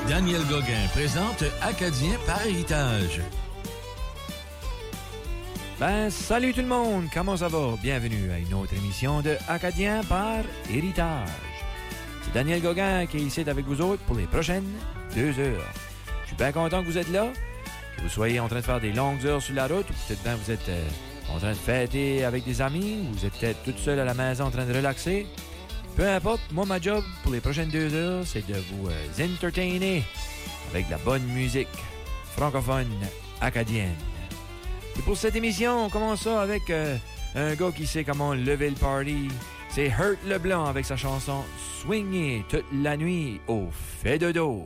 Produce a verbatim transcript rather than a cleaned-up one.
Daniel Gauguin présente Acadien par héritage. Ben, salut tout le monde, comment ça va? Bienvenue à une autre émission de Acadien par héritage. C'est Daniel Gauguin qui est ici avec vous autres pour les prochaines deux heures. Je suis bien content que vous êtes là, que vous soyez en train de faire des longues heures sur la route, ou peut-être bien vous êtes euh, en train de fêter avec des amis, ou vous êtes peut-être toute seule à la maison en train de relaxer. Peu importe, moi, ma job pour les prochaines deux heures, c'est de vous euh, entertainer avec de la bonne musique francophone acadienne. Et pour cette émission, on commence ça avec euh, un gars qui sait comment lever le party. C'est Hurt Leblanc avec sa chanson « Swingez toute la nuit au fait de dos ».